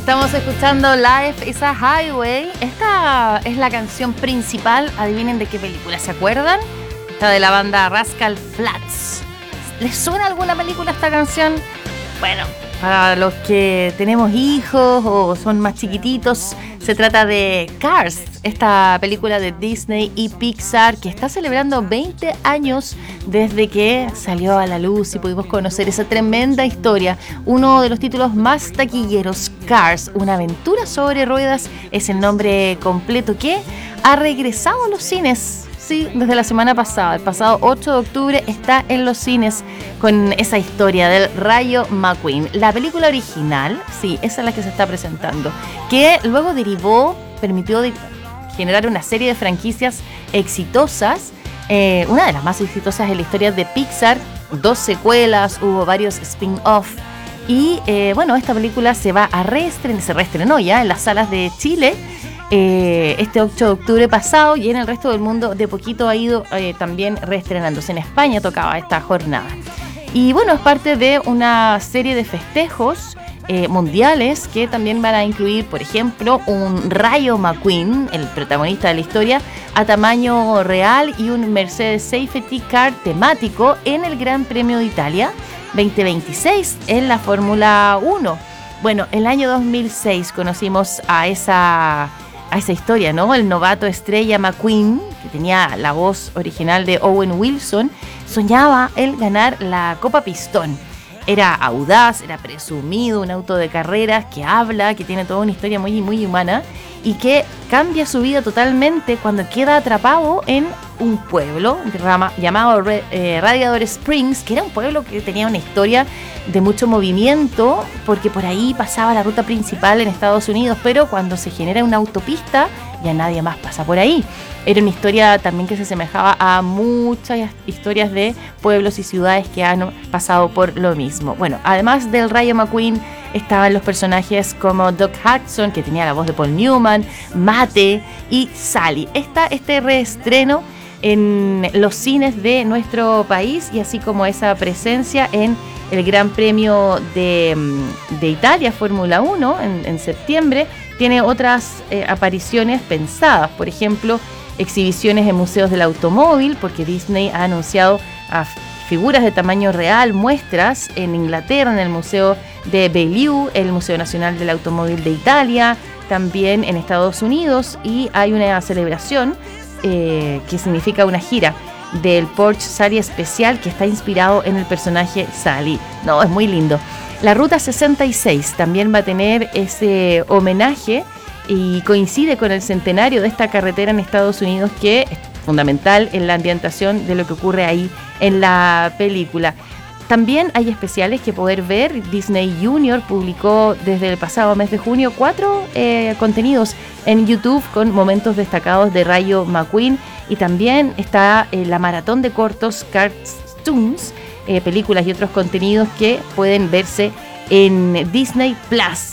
Estamos escuchando Life is a Highway. Esta es la canción principal. Adivinen de qué película, ¿se acuerdan? Esta de la banda Rascal Flatts. ¿Les suena alguna película esta canción? Bueno, para los que tenemos hijos o son más chiquititos, se trata de Cars, esta película de Disney y Pixar que está celebrando 20 años desde que salió a la luz y pudimos conocer esa tremenda historia. Uno de los títulos más taquilleros, Cars, una aventura sobre ruedas, es el nombre completo que ha regresado a los cines. Sí, desde la semana pasada, el pasado 8 de octubre, está en los cines con esa historia del Rayo McQueen. La película original, sí, esa es la que se está presentando, que luego permitió generar una serie de franquicias exitosas, una de las más exitosas en la historia de Pixar, 2 secuelas, hubo varios spin-off, y esta película se reestrenó ya en las salas de Chile, este 8 de octubre pasado, y en el resto del mundo de poquito ha ido también reestrenándose. En España tocaba esta jornada. Y bueno, es parte de una serie de festejos mundiales que también van a incluir, por ejemplo, un Rayo McQueen, el protagonista de la historia, a tamaño real, y un Mercedes Safety Car temático en el Gran Premio de Italia 2026 en la Fórmula 1. Bueno, el año 2006 conocimos a esa historia, ¿no? El novato estrella McQueen, que tenía la voz original de Owen Wilson, soñaba él ganar la Copa Pistón. Era audaz, era presumido, un auto de carreras que habla, que tiene toda una historia muy, muy humana y que cambia su vida totalmente cuando queda atrapado en un pueblo llamado Radiator Springs, que era un pueblo que tenía una historia de mucho movimiento porque por ahí pasaba la ruta principal en Estados Unidos, pero cuando se genera una autopista ya nadie más pasa por ahí. Era una historia también que se asemejaba a muchas historias de pueblos y ciudades que han pasado por lo mismo. Bueno, además del Rayo McQueen estaban los personajes como Doc Hudson, que tenía la voz de Paul Newman, Mate y Sally. Este reestreno en los cines de nuestro país, y así como esa presencia en el Gran Premio de Italia, Fórmula 1, en septiembre, tiene otras apariciones pensadas. Por ejemplo, exhibiciones en museos del automóvil, porque Disney ha anunciado a figuras de tamaño real, muestras en Inglaterra, en el Museo de Beaulieu, el Museo Nacional del Automóvil de Italia, también en Estados Unidos, y hay una celebración que significa una gira del Porsche Sally especial que está inspirado en el personaje Sally. No, es muy lindo. La Ruta 66 también va a tener ese homenaje y coincide con el centenario de esta carretera en Estados Unidos, que es fundamental en la ambientación de lo que ocurre ahí en la película. También hay especiales que poder ver. Disney Junior publicó desde el pasado mes de junio 4 contenidos en YouTube con momentos destacados de Rayo McQueen, y también está la maratón de cortos Cartoons, películas y otros contenidos que pueden verse en Disney Plus.